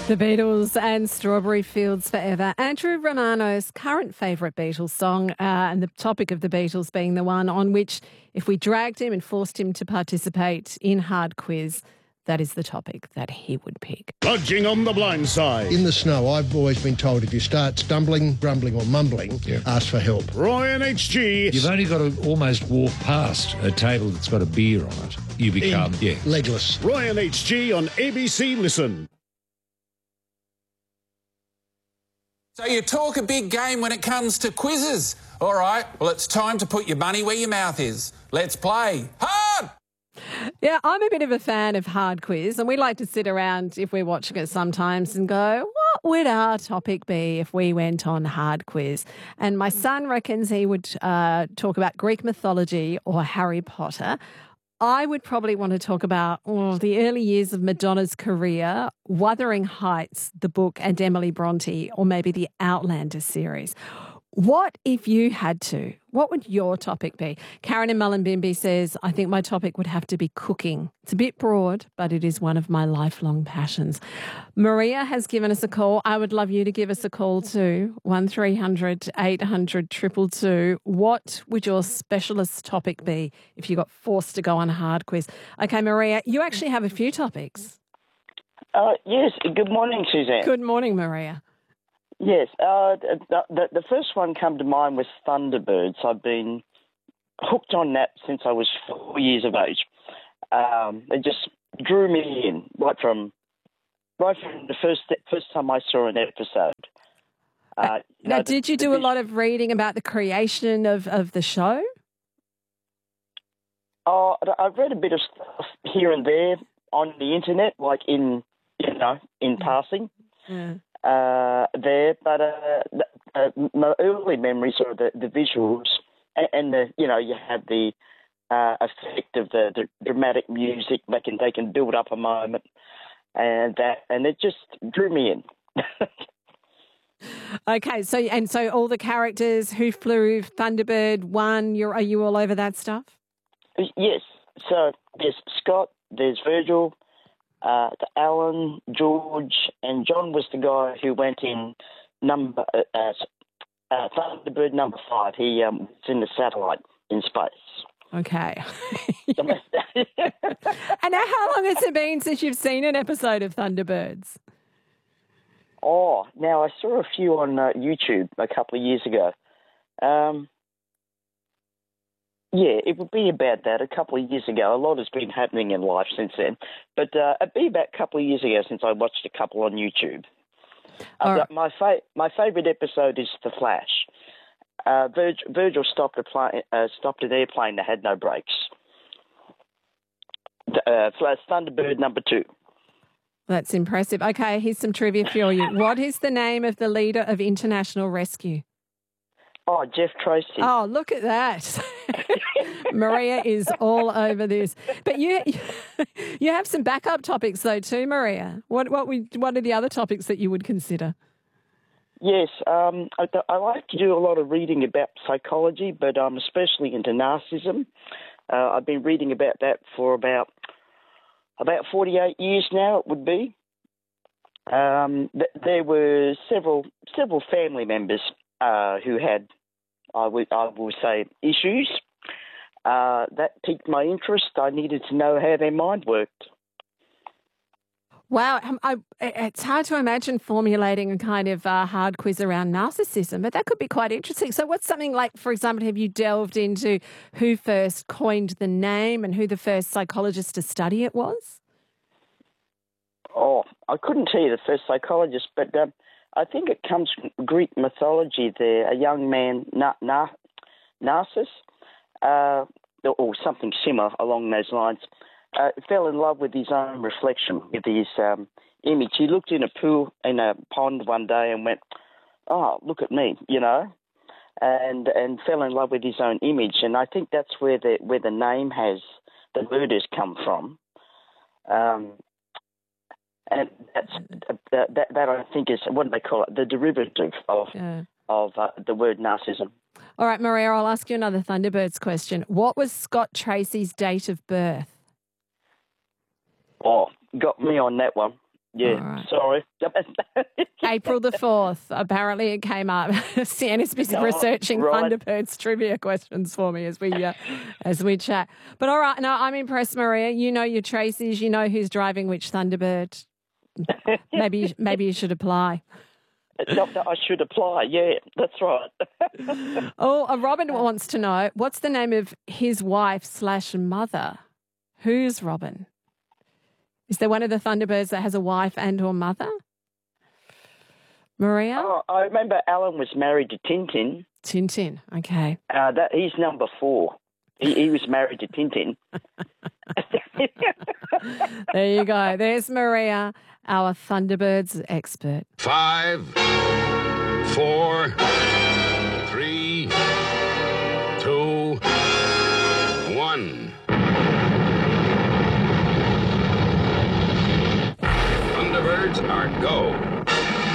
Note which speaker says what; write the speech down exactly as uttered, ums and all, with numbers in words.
Speaker 1: The Beatles and Strawberry Fields Forever. Andrew Romano's current favourite Beatles song, uh, and the topic of the Beatles being the one on which, if we dragged him and forced him to participate in Hard Quiz, that is the topic that he would pick.
Speaker 2: Lodging on the blind side.
Speaker 3: In the snow, I've always been told if you start stumbling, grumbling or mumbling,
Speaker 4: Yeah.
Speaker 3: ask for help.
Speaker 2: Roy and H G.
Speaker 4: You've only got to almost walk past a table that's got a beer on it. You become,
Speaker 3: In-
Speaker 4: yeah.
Speaker 3: Legless.
Speaker 2: Roy and H G on A B C Listen.
Speaker 5: So you talk a big game when it comes to quizzes. All right, well, it's time to put your money where your mouth is. Let's play hard!
Speaker 1: Yeah, I'm a bit of a fan of Hard Quiz, and we like to sit around if we're watching it sometimes and go, what would our topic be if we went on Hard Quiz? And my son reckons he would uh, talk about Greek mythology or Harry Potter. I would probably want to talk about oh, the early years of Madonna's career, Wuthering Heights, the book, and Emily Bronte, or maybe the Outlander series. What if you had to? What would your topic be? Karen in Mullumbimby says, I think my topic would have to be cooking. It's a bit broad, but it is one of my lifelong passions. Maria has given us a call. I would love you to give us a call too. one three hundred eight hundred two two two. What would your specialist topic be if you got forced to go on a Hard Quiz? Okay, Maria, you actually have a few topics.
Speaker 6: Uh, yes, good morning, Suzanne.
Speaker 1: Good morning, Maria.
Speaker 6: Yes, uh, the, the, the first one come to mind was Thunderbirds. I've been hooked on that since I was four years of age. Um, it just drew me in right from right from the first first time I saw an episode. Uh, you
Speaker 1: now,
Speaker 6: know,
Speaker 1: did
Speaker 6: the,
Speaker 1: you do
Speaker 6: the,
Speaker 1: a lot of reading about the creation of, of the show?
Speaker 6: Oh, I've read a bit of stuff here and there on the internet, like in you know in passing.
Speaker 1: Yeah.
Speaker 6: Uh, there, but uh, uh, my early memories are the, the visuals and, and the you know you have the uh, effect of the, the dramatic music. They can they can build up a moment, and that and it just drew me in.
Speaker 1: Okay, so and so all the characters who flew Thunderbird one, you're are you all over that stuff?
Speaker 6: Yes, so there's Scott, there's Virgil. Uh, Alan, George, and John was the guy who went in number uh, uh, Thunderbird number five. He um, was in the satellite in space.
Speaker 1: Okay. And how long has it been since you've seen an episode of Thunderbirds?
Speaker 6: Oh, now I saw a few on uh, YouTube a couple of years ago. Um, Yeah, it would be about that a couple of years ago. A lot has been happening in life since then. But uh, it'd be about a couple of years ago since I watched a couple on YouTube. Uh,
Speaker 1: right.
Speaker 6: My fa- my favourite episode is The Flash. Uh, Virg- Virgil stopped a, pla- uh, stopped an airplane that had no brakes. Uh, Flash Thunderbird number two.
Speaker 1: That's impressive. Okay, here's some trivia for you. What is the name of the leader of International Rescue?
Speaker 6: Oh, Jeff Tracy.
Speaker 1: Oh, look at that. Maria is all over this. But you you have some backup topics though too, Maria. What what we what are the other topics that you would consider?
Speaker 6: Yes, um, I, I like to do a lot of reading about psychology, but I'm especially into narcissism. Uh, I've been reading about that for about about forty-eight years now. It would be. Um, th- there were several several family members uh, who had, I would I will say, issues. Uh, that piqued my interest. I needed to know how their mind worked.
Speaker 1: Wow, um, I, it's hard to imagine formulating a kind of uh, hard quiz around narcissism, but that could be quite interesting. So what's something like, for example, have you delved into who first coined the name and who the first psychologist to study it was?
Speaker 6: Oh, I couldn't tell you the first psychologist, but um, I think it comes from Greek mythology there. A young man, Na- Na- Narcissus, uh, or something similar along those lines, uh, fell in love with his own reflection, with his um, image. He looked in a pool, in a pond one day and went, oh, look at me, you know, and and fell in love with his own image. And I think that's where the where the name has, the word has come from. Um, and that's that, that, that I think is, what do they call it, the derivative of,
Speaker 1: Yeah.
Speaker 6: of uh, the word narcissism.
Speaker 1: All right, Maria, I'll ask you another Thunderbirds question. What was Scott Tracy's date of birth?
Speaker 6: Oh, got me on that one. Yeah,
Speaker 1: All right.
Speaker 6: sorry.
Speaker 1: April the fourth. Apparently it came up. Sienna's busy
Speaker 6: Oh,
Speaker 1: researching
Speaker 6: right.
Speaker 1: Thunderbirds trivia questions for me as we uh, as we chat. But all right, no, I'm impressed, Maria. You know your Tracy's. You know who's driving which Thunderbird. Maybe maybe you should apply.
Speaker 6: Not that I should apply. Yeah, that's right.
Speaker 1: Oh, uh, Robin wants to know, what's the name of his wife slash mother? Who's Robin? Is there one of the Thunderbirds that has a wife and or mother? Maria?
Speaker 6: Oh, I remember Alan was married to Tintin.
Speaker 1: Tintin, okay.
Speaker 6: Uh, that he's number four. He, he was married to Tintin.
Speaker 1: There you go. There's Maria, our Thunderbirds expert.
Speaker 7: Five, four, three, two, one. Thunderbirds are go.